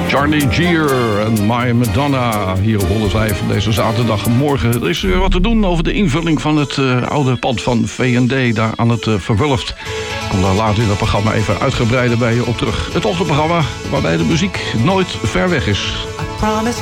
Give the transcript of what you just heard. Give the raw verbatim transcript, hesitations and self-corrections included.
Charlie Geer en My Madonna hier op honderdvijf deze zaterdagmorgen. Er is weer wat te doen over de invulling van het uh, oude pand van V en D daar aan het uh, Verwulft. Ik kom daar later in het programma even uitgebreider bij je op terug. Het ochtendprogramma waarbij de muziek nooit ver weg is.